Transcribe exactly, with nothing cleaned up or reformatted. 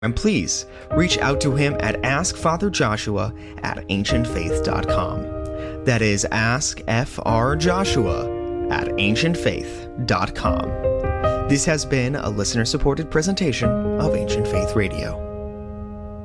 And please reach out to him at ask father joshua at ancient faith dot com. That is ask f r joshua at ancient faith dot com. This has been a listener-supported presentation of Ancient Faith Radio.